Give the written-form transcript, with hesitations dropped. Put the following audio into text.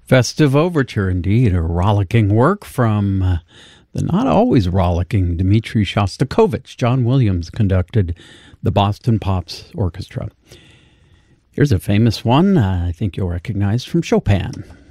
Festive Overture, indeed, a rollicking work from the not always rollicking Dmitri Shostakovich. John Williams conducted the Boston Pops Orchestra. Here's a famous one I think you'll recognize from Chopin.